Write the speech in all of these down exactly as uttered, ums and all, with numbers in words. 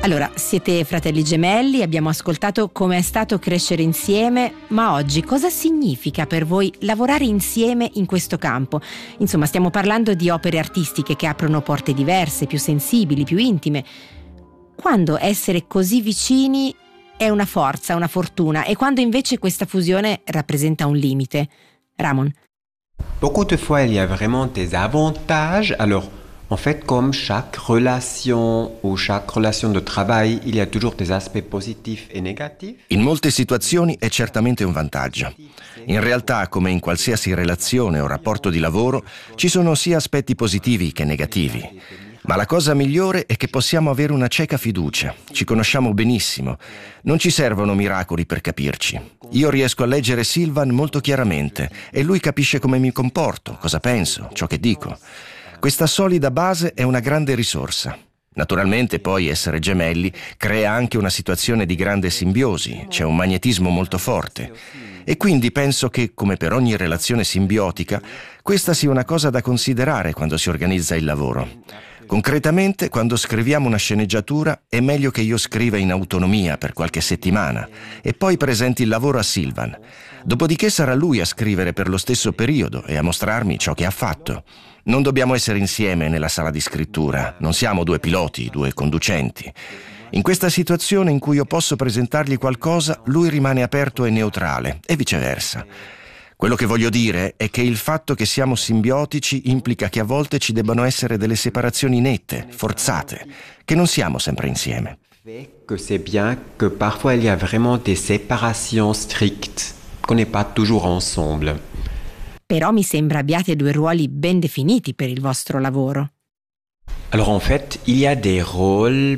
Allora, siete fratelli gemelli, abbiamo ascoltato come è stato crescere insieme, ma oggi cosa significa per voi lavorare insieme in questo campo? Insomma, stiamo parlando di opere artistiche che aprono porte diverse, più sensibili, più intime. Quando essere così vicini è una forza, una fortuna, e quando invece questa fusione rappresenta un limite? Ramon. Beaucoup de fois, il y a vraiment des avantages. Alors, en fait, comme chaque relation ou chaque relation de travail, il y a toujours des aspects positifs et négatifs. In molte situazioni è certamente un vantaggio. In realtà, come in qualsiasi relazione o rapporto di lavoro, ci sono sia aspetti positivi che negativi. Ma la cosa migliore è che possiamo avere una cieca fiducia. Ci conosciamo benissimo. Non ci servono miracoli per capirci. Io riesco a leggere Silvan molto chiaramente e lui capisce come mi comporto, cosa penso, ciò che dico. Questa solida base è una grande risorsa. Naturalmente poi essere gemelli crea anche una situazione di grande simbiosi, c'è un magnetismo molto forte. E quindi penso che, come per ogni relazione simbiotica, questa sia una cosa da considerare quando si organizza il lavoro. Concretamente, quando scriviamo una sceneggiatura, è meglio che io scriva in autonomia per qualche settimana e poi presenti il lavoro a Silvan. Dopodiché sarà lui a scrivere per lo stesso periodo e a mostrarmi ciò che ha fatto. Non dobbiamo essere insieme nella sala di scrittura, non siamo due piloti, due conducenti. In questa situazione in cui io posso presentargli qualcosa, lui rimane aperto e neutrale, e viceversa. Quello che voglio dire è che il fatto che siamo simbiotici implica che a volte ci debbano essere delle separazioni nette, forzate, che non siamo sempre insieme. Que c'est bien que parfois il y a vraiment des séparations strictes, qu'on n'est pas toujours ensemble. Però mi sembra abbiate due ruoli ben definiti per il vostro lavoro. Alors en fait, il y a des rôles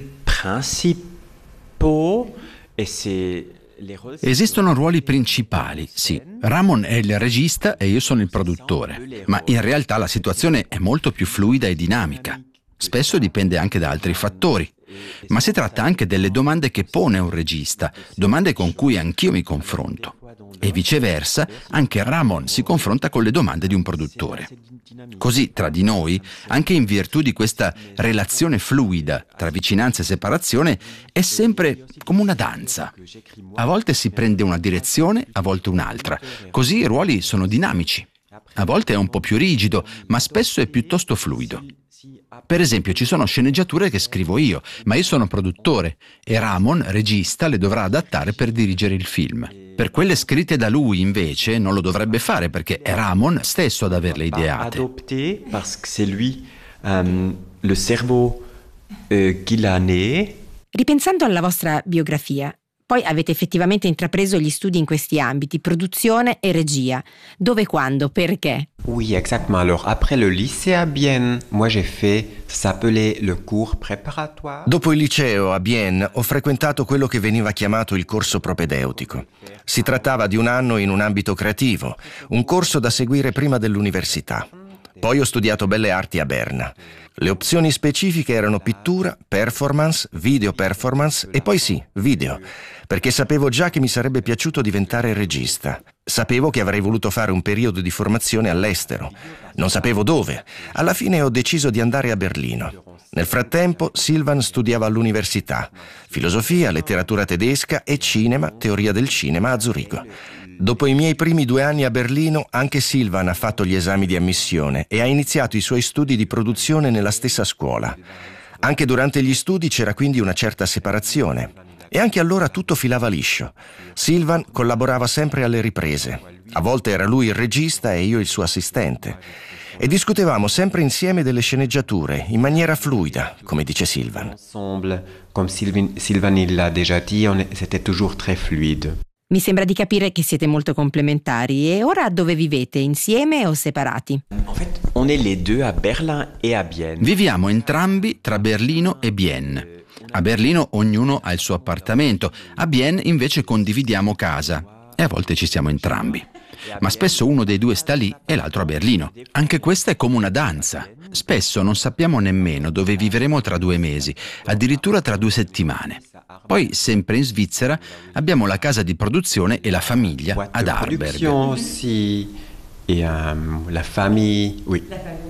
principaux et c'est Esistono ruoli principali, sì. Ramon è il regista e io sono il produttore, ma in realtà la situazione è molto più fluida e dinamica. Spesso dipende anche da altri fattori, ma si tratta anche delle domande che pone un regista, domande con cui anch'io mi confronto. E viceversa, anche Ramon si confronta con le domande di un produttore. Così, tra di noi, anche in virtù di questa relazione fluida tra vicinanza e separazione, è sempre come una danza. A volte si prende una direzione, a volte un'altra. Così i ruoli sono dinamici. A volte è un po' più rigido, ma spesso è piuttosto fluido. Per esempio, ci sono sceneggiature che scrivo io, ma io sono produttore e Ramon, regista, le dovrà adattare per dirigere il film. Per quelle scritte da lui, invece, non lo dovrebbe fare perché è Ramon stesso ad averle ideate. Adopté parce que c'est lui um, le cerveau uh, qui l'a né. Ripensando alla vostra biografia, poi avete effettivamente intrapreso gli studi in questi ambiti, produzione e regia. Dove, quando, perché? Oui, exactement. Alors, après le lycée à Bienne, moi j'ai fait, ça s'appelait le cours préparatoire. Dopo il liceo a Bienne ho frequentato quello che veniva chiamato il corso propedeutico. Si trattava di un anno in un ambito creativo, un corso da seguire prima dell'università. Poi ho studiato Belle Arti a Berna. Le opzioni specifiche erano pittura, performance, video performance e poi sì, video, perché sapevo già che mi sarebbe piaciuto diventare regista. Sapevo che avrei voluto fare un periodo di formazione all'estero. Non sapevo dove. Alla fine ho deciso di andare a Berlino. Nel frattempo Silvan studiava all'università, filosofia, letteratura tedesca e cinema, teoria del cinema a Zurigo. Dopo i miei primi due anni a Berlino, anche Silvan ha fatto gli esami di ammissione e ha iniziato i suoi studi di produzione nella stessa scuola. Anche durante gli studi c'era quindi una certa separazione. E anche allora tutto filava liscio. Silvan collaborava sempre alle riprese. A volte era lui il regista e io il suo assistente. E discutevamo sempre insieme delle sceneggiature, in maniera fluida, come dice Silvan. Ensemble, comme Sylvain, Sylvain il l'a déjà dit, on est, c'était toujours très fluide. Mi sembra di capire che siete molto complementari. E ora dove vivete? Insieme o separati? En fait, on est les deux à Berlin et à Bienne. Viviamo entrambi tra Berlino e Bienne. A Berlino ognuno ha il suo appartamento, a Bienne invece condividiamo casa e a volte ci siamo entrambi. Ma spesso uno dei due sta lì e l'altro a Berlino. Anche questa è come una danza. Spesso non sappiamo nemmeno dove vivremo tra due mesi, addirittura tra due settimane. Poi, sempre in Svizzera, abbiamo la casa di produzione e la famiglia ad Arberg. Aussi, et um, la famille, oui.